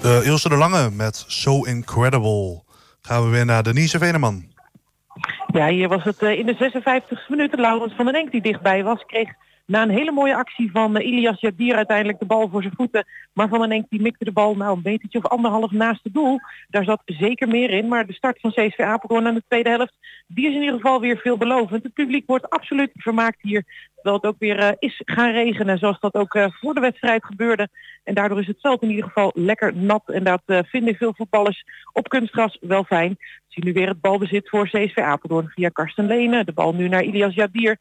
Ilse de Lange met So Incredible. Gaan we weer naar Denise Veneman. Ja, hier was het in de 56e minuut. Laurens van den Enk die dichtbij was, kreeg na een hele mooie actie van Ilias Jadir uiteindelijk de bal voor zijn voeten. Maar Van den Enk die mikte de bal een metertje of anderhalf naast het doel. Daar zat zeker meer in. Maar de start van CSV Apeldoorn aan de tweede helft, die is in ieder geval weer veelbelovend. Het publiek wordt absoluut vermaakt hier. Terwijl het ook weer is gaan regenen, zoals dat ook voor de wedstrijd gebeurde. En daardoor is het veld in ieder geval lekker nat. En dat vinden veel voetballers op kunstgras wel fijn. We zien nu weer het balbezit voor CSV Apeldoorn via Karsten Lenen. De bal nu naar Ilias Jadir.